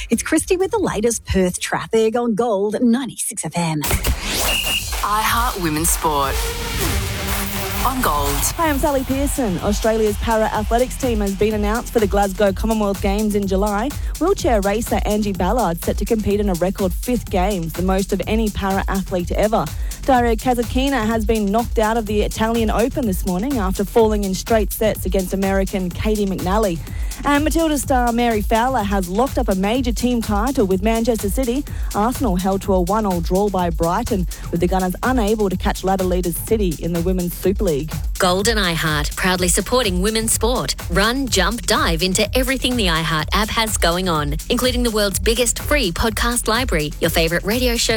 It's Christy with the latest Perth traffic on Gold 96 FM. iHeart Women's Sport on Gold. Hi, I'm Sally Pearson. Australia's para-athletics team has been announced for the Glasgow Commonwealth Games in July. Wheelchair racer Angie Ballard set to compete in a record 5th Games, the most of any para-athlete ever. Daria Kasatkina has been knocked out of the Italian Open this morning after falling in straight sets against American Katie McNally. And Matilda star Mary Fowler has locked up a major team title with Manchester City. Arsenal held to a 1-1 draw by Brighton, with the Gunners unable to catch ladder leaders City in the Women's Super League. Gold and iHeart, proudly supporting women's sport. Run, jump, dive into everything the iHeart app has going on, including the world's biggest free podcast library, your favourite radio show